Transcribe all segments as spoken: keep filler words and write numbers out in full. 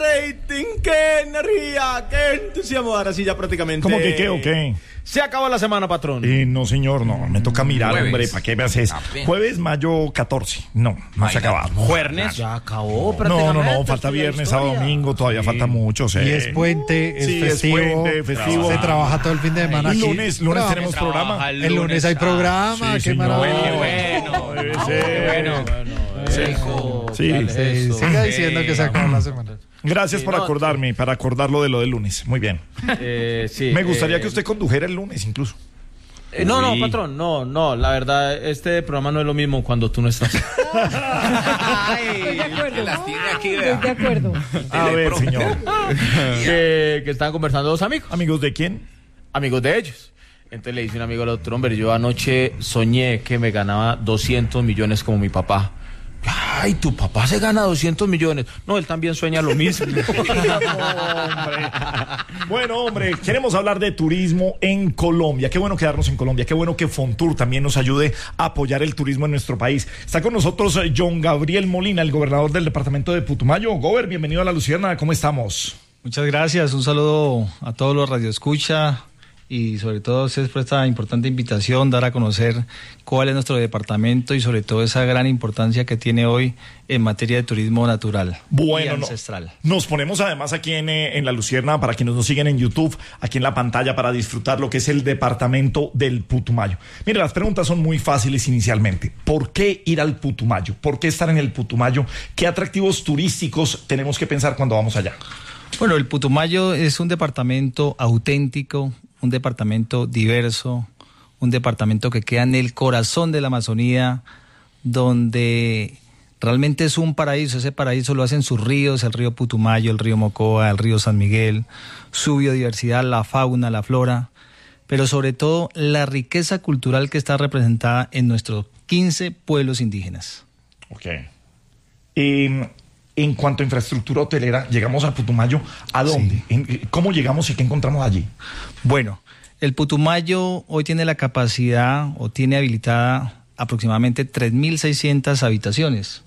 rating, qué energía, qué entusiasmo. Ahora sí, ya prácticamente. ¿Cómo que qué o qué? Se acabó la semana, patrón. Eh, no, señor, no, me toca mirar, Jueves. hombre, ¿para qué me haces? Apenas. Jueves, mayo catorce. No, no se ha acabado. Jueves. Ya acabó No, prácticamente. no, no, falta estudia viernes, historia. sábado, domingo, todavía falta mucho. Sí. Y es puente, es Sí, es festivo, puente, festivo. se trabaja todo el fin de semana Y aquí. lunes, lunes Trabaja. tenemos programa. El lunes hay programa, Sí, qué señor. maravilla. Bueno, Debe qué ser. bueno. Sí. Rico. Sí. ¿Cuál es Sí, eso? siga diciendo que se acabó la semana. Gracias Sí, por no, acordarme, para acordarlo de lo del lunes. Muy bien. Eh, sí, Me gustaría eh, que usted condujera el lunes incluso. eh, no, no, Uy. patrón, no, no, la verdad, este programa no es lo mismo cuando tú no estás. Ay, de acuerdo. que las tiene aquí, Estoy vea. de acuerdo. A ver, señor. que, que estaban conversando dos amigos, ¿Amigos de quién? amigos de ellos. Entonces le dice un amigo al otro, hombre, yo anoche soñé que me ganaba doscientos millones como mi papá. Ay, tu papá se gana doscientos millones. No, él también sueña lo mismo. Bueno, hombre, queremos hablar de turismo en Colombia. Qué bueno quedarnos en Colombia. Qué bueno que Fontur también nos ayude a apoyar el turismo en nuestro país. Está con nosotros eh, John Gabriel Molina, el gobernador del departamento de Putumayo. Gober, bienvenido a La Luciérnaga. ¿Cómo estamos? Muchas gracias, un saludo a todos los radioescucha y sobre todo a ustedes por esta importante invitación, dar a conocer cuál es nuestro departamento y sobre todo esa gran importancia que tiene hoy en materia de turismo natural y Bueno, no, ancestral. nos ponemos además aquí en, eh, en La Luciérnaga, para quienes nos siguen en YouTube, aquí en la pantalla, para disfrutar lo que es el departamento del Putumayo. Mire, las preguntas son muy fáciles inicialmente. ¿Por qué ir al Putumayo? ¿Por qué estar en el Putumayo? ¿Qué atractivos turísticos tenemos que pensar cuando vamos allá? Bueno, el Putumayo es un departamento auténtico, un departamento diverso, un departamento que queda en el corazón de la Amazonía, donde realmente es un paraíso. Ese paraíso lo hacen sus ríos, el río Putumayo, el río Mocoa, el río San Miguel, su biodiversidad, la fauna, la flora, pero sobre todo la riqueza cultural que está representada en nuestros quince pueblos indígenas. Ok. Eh, en cuanto a infraestructura hotelera, llegamos al Putumayo, ¿a dónde? Sí. En- ¿Cómo llegamos y qué encontramos allí? Bueno, el Putumayo hoy tiene la capacidad o tiene habilitada aproximadamente tres mil seiscientas habitaciones.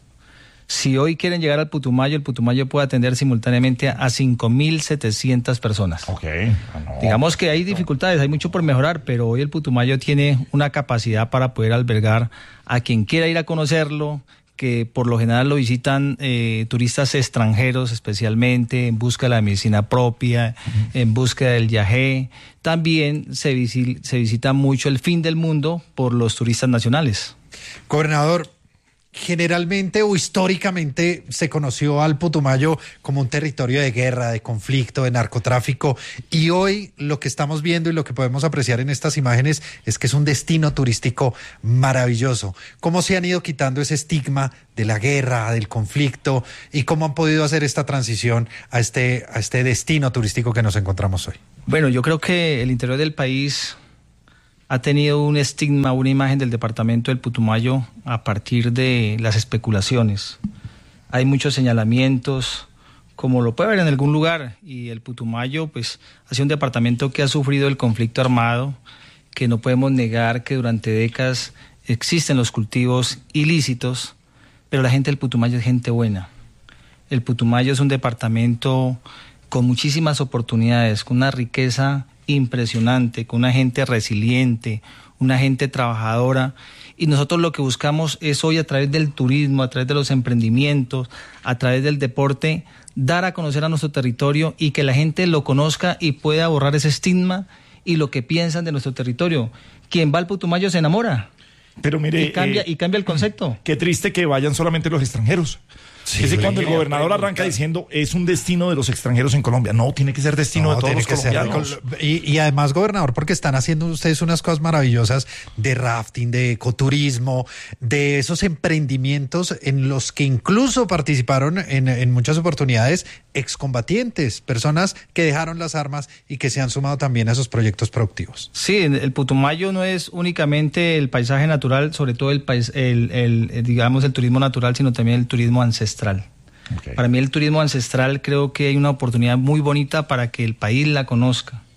Si hoy quieren llegar al Putumayo, el Putumayo puede atender simultáneamente a cinco mil setecientas personas. Ok. Ah, no. Digamos que hay dificultades, hay mucho por mejorar, pero hoy el Putumayo tiene una capacidad para poder albergar a quien quiera ir a conocerlo, que por lo general lo visitan eh, turistas extranjeros especialmente, en busca de la medicina propia, uh-huh. en búsqueda del yagé. También se, visi- se visita mucho el fin del mundo por los turistas nacionales. Gobernador, generalmente o históricamente se conoció al Putumayo como un territorio de guerra, de conflicto, de narcotráfico, y hoy lo que estamos viendo y lo que podemos apreciar en estas imágenes es que es un destino turístico maravilloso. ¿Cómo se han ido quitando ese estigma de la guerra, del conflicto, y cómo han podido hacer esta transición a este, a este destino turístico que nos encontramos hoy? Bueno, yo creo que el interior del país ha tenido un estigma, una imagen del departamento del Putumayo a partir de las especulaciones. Hay muchos señalamientos, como lo puede ver en algún lugar, y el Putumayo pues ha sido un departamento que ha sufrido el conflicto armado, que no podemos negar que durante décadas existen los cultivos ilícitos, pero la gente del Putumayo es gente buena. El Putumayo es un departamento con muchísimas oportunidades, con una riqueza impresionante, con una gente resiliente, una gente trabajadora, y nosotros lo que buscamos es hoy, a través del turismo, a través de los emprendimientos, a través del deporte, dar a conocer a nuestro territorio y que la gente lo conozca y pueda borrar ese estigma y lo que piensan de nuestro territorio. Quien va al Putumayo se enamora. Pero mire, y cambia, eh, y cambia el concepto. Qué triste que vayan solamente los extranjeros. Sí, es que cuando el quería gobernador preguntar. arranca diciendo es un destino de los extranjeros en Colombia, no, tiene que ser destino No, de todos tiene los que ser de colombianos. Col- y, y además, gobernador, porque están haciendo ustedes unas cosas maravillosas de rafting, de ecoturismo, de esos emprendimientos en los que incluso participaron en, en muchas oportunidades excombatientes, personas que dejaron las armas y que se han sumado también a esos proyectos productivos. Sí, el Putumayo no es únicamente el paisaje natural, sobre todo el, pais, el, el, el digamos el turismo natural, sino también el turismo ancestral. Okay. Para mí el turismo ancestral, creo que hay una oportunidad muy bonita para que el país la conozca.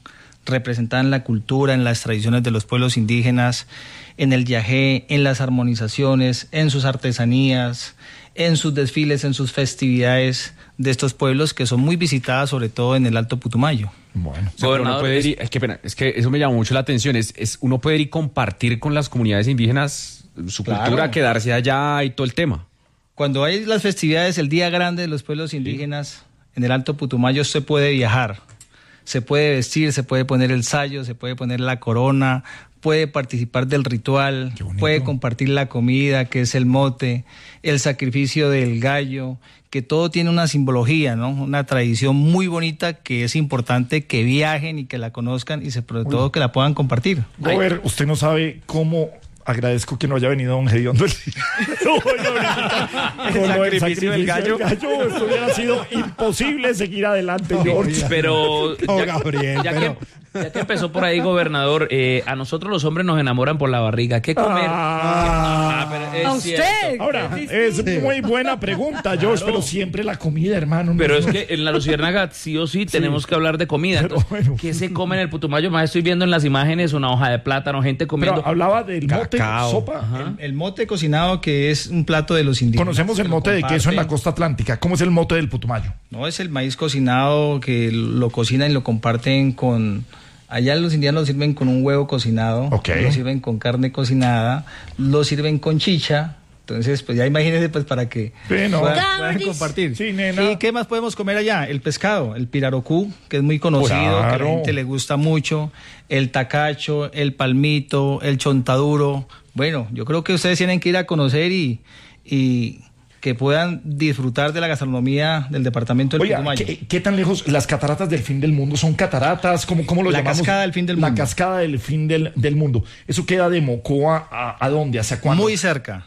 representada en la cultura, en las tradiciones de los pueblos indígenas, en el yagé, en las armonizaciones, en sus artesanías, en sus desfiles, en sus festividades de estos pueblos que son muy visitadas, sobre todo en el Alto Putumayo. Bueno, O sea, pero uno puede ir, es, que, pena, es que eso me llamó mucho la atención, es, es uno puede ir y compartir con las comunidades indígenas su Claro. cultura, quedarse allá y todo el tema. Cuando hay las festividades, el Día Grande de los Pueblos Indígenas, en el Alto Putumayo se puede viajar, se puede vestir, se puede poner el sayo, se puede poner la corona, puede participar del ritual, puede compartir la comida, que es el mote, el sacrificio del gallo, que todo tiene una simbología, ¿no? Una tradición muy bonita que es importante que viajen y que la conozcan y sobre todo que la puedan compartir. Robert, usted no sabe cómo agradezco que no haya venido don Gediondo. No, con lo del sacrificio del gallo, esto hubiera sido imposible seguir adelante, George. Pero Oh, ya, Gabriel, ya pero- que, ya que empezó por ahí, gobernador, eh, a nosotros los hombres nos enamoran por la barriga. ¿Qué comer? Ah. Ah, pero es ¿A cierto. usted? Ahora, es muy buena pregunta, George, pero siempre la comida, hermano. no- Pero es que en la Luciérnaga sí o sí tenemos que hablar de comida. Pero Entonces, bueno. ¿qué se come en el Putumayo? Más estoy viendo en las imágenes una hoja de plátano, gente comiendo. Pero hablaba del mote, Cacao. sopa. El, el mote cocinado, que es un plato de los indígenas. Conocemos el que lo mote de queso en la comparten. costa atlántica. ¿Cómo es el mote del Putumayo? No, es el maíz cocinado que lo cocinan y lo comparten con... Allá los indianos lo sirven con un huevo cocinado, Ok. lo sirven con carne cocinada, lo sirven con chicha. Entonces, pues ya imagínense pues para que Sí, no. puedan, Gabris. puedan compartir. Sí, nena. ¿Y qué más podemos comer allá? El pescado, el pirarucú, que es muy conocido, que a Claro. la gente le gusta mucho, el tacacho, el palmito, el chontaduro. Bueno, yo creo que ustedes tienen que ir a conocer y... y que puedan disfrutar de la gastronomía del departamento del Oiga, Putumayo. ¿qué, qué tan lejos? ¿Las cataratas del fin del mundo son cataratas? ¿Cómo, cómo lo La llamamos? cascada del fin del La mundo. cascada del fin del, del mundo. ¿Eso queda de Mocoa a, a dónde? ¿Hacia cuándo? Muy cerca.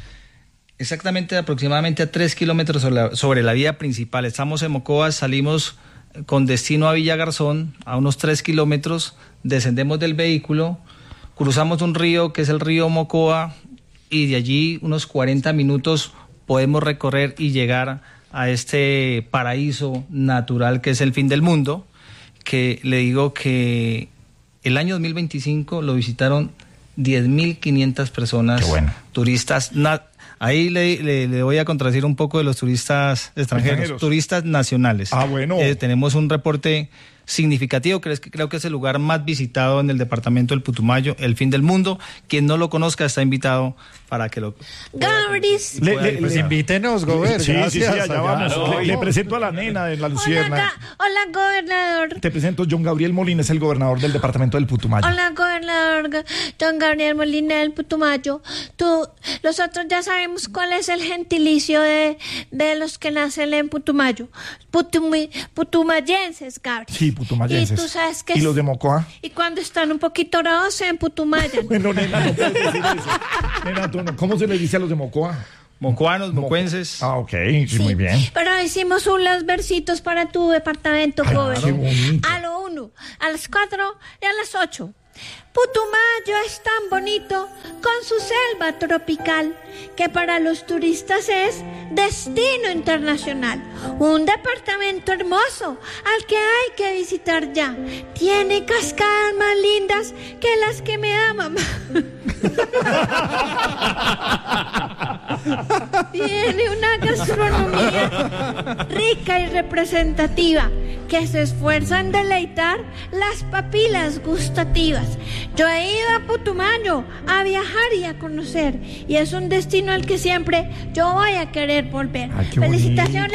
Exactamente, aproximadamente a tres kilómetros sobre la, sobre la vía principal. Estamos en Mocoa, salimos con destino a Villa Garzón, a unos tres kilómetros, descendemos del vehículo, cruzamos un río que es el río Mocoa y de allí unos cuarenta minutos podemos recorrer y llegar a este paraíso natural que es el fin del mundo, que le digo que el año dos mil veinticinco lo visitaron diez mil quinientas personas, Qué bueno. turistas. na- Ahí le, le- le voy a contradecir un poco de los turistas extranjeros, Extranjeros. turistas nacionales. Ah, bueno. Eh, tenemos un reporte significativo, creo que, creo que es el lugar más visitado en el departamento del Putumayo, el fin del mundo. Quien no lo conozca está invitado para que lo... Gabris. Le- le- Pues le- invítenos, Gober. Sí, sí, sí, gracias, allá allá vamos. nos Le, le vamos. presento a la nena de la Hola, Lucierna. Ga- hola, gobernador. Te presento, John Gabriel Molina es el gobernador del departamento del Putumayo. Hola, gobernador Ga- Don Gabriel Molina del Putumayo. Tú, nosotros ya sabemos cuál es el gentilicio de, de los que nacen en Putumayo. Putumi- putumayenses, Gabriel. Sí, putumayenses. Y tú sabes que ¿Y es- los de Mocoa? y cuando están un poquito bravos en Putumayan. Bueno, nena, no puedes decir eso. Nena, tú no. ¿Cómo se le dice a los de Mocoa? Mocoanos, mocuenses. Ah, ok, sí, muy bien. Pero hicimos unos versitos para tu departamento, Ay, joven. qué bonito. A lo uno, a las cuatro y a las ocho. Putumayo es tan bonito con su selva tropical que para los turistas es destino internacional. Un departamento hermoso al que hay que visitar ya. Tiene cascadas más lindas que las que me aman. Tiene una gastronomía rica y representativa que se esfuerza en deleitar las papilas gustativas. Yo he ido a Putumayo a viajar y a conocer y es un destino al que siempre yo voy a querer volver. Ay, qué bonito. Felicitaciones.